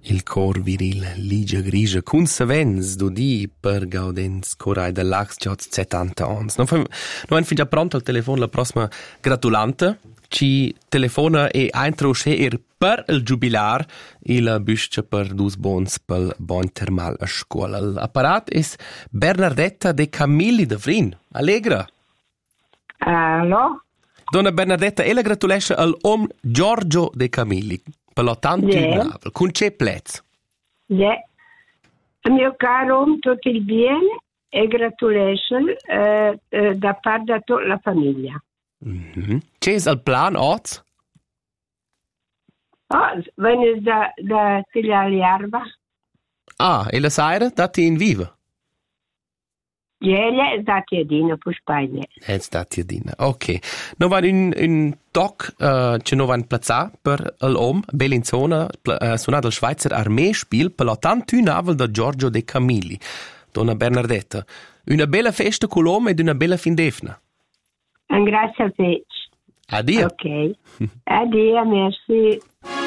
Il cor viril Ligia Grigia cun savens do di per gaudens corai de lax jots 70 ans. Non fin già pronto al telefono la prossima gratulante. Ci telefona e introduce per il giubilar il busce per dus bons pel bon termal a scuola. L'apparat è Bernardetta de Camilli de Vrin. Allegra. Allo? Donna Bernardetta, e la gratulesce all'om Giorgio de Camilli. Per l'81, con c'è plez. Mio caro, tutto il bene e gratulation da parte da tutta la famiglia. Mm-hmm. C'è il plan oggi? Wenn es da tagliare l'erba. E la sera dati in viva? È stata adina per Spagna. È stata adina, ok. Non va un toc che non va in plaza per l'uomo, Bellinzona, suonato il Schweizer Armeespiel per l'81 da Giorgio de Camilli. Donna Bernardetta, una bella festa con l'uomo ed una bella fin d'efna. Grazie a te. Addio. Ok. Addio, merci.